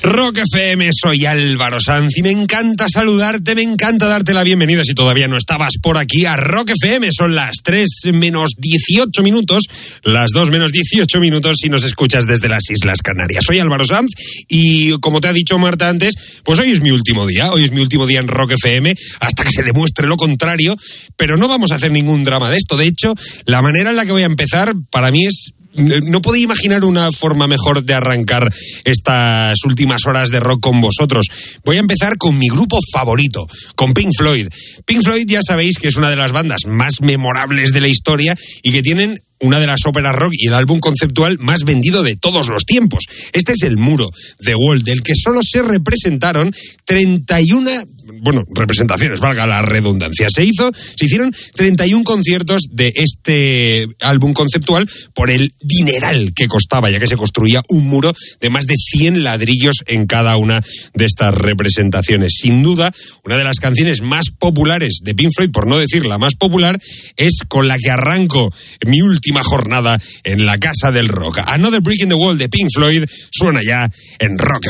Rock FM, soy Álvaro Sanz y me encanta saludarte, me encanta darte la bienvenida si todavía no estabas por aquí a Rock FM. Son las 3 menos 18 minutos, las 2 menos 18 minutos si nos escuchas desde las Islas Canarias. Soy Álvaro Sanz y como te ha dicho Marta antes, pues hoy es mi último día en Rock FM hasta que se demuestre lo contrario, pero no vamos a hacer ningún drama de esto. De hecho, la manera en la que voy a empezar para mí es... No podía imaginar una forma mejor de arrancar estas últimas horas de rock con vosotros. Voy a empezar con mi grupo favorito, con Pink Floyd. Pink Floyd ya sabéis que es una de las bandas más memorables de la historia y que tienen una de las óperas rock y el álbum conceptual más vendido de todos los tiempos. Este es el Muro, The Wall, del que solo se representaron 31... representaciones, valga la redundancia. Se hicieron 31 conciertos de este álbum conceptual por el dineral que costaba, ya que se construía un muro de más de 100 ladrillos en cada una de estas representaciones. Sin duda, una de las canciones más populares de Pink Floyd, por no decir la más popular, es con la que arranco mi última jornada en la Casa del Rock. Another Brick in the Wall de Pink Floyd suena ya en Rock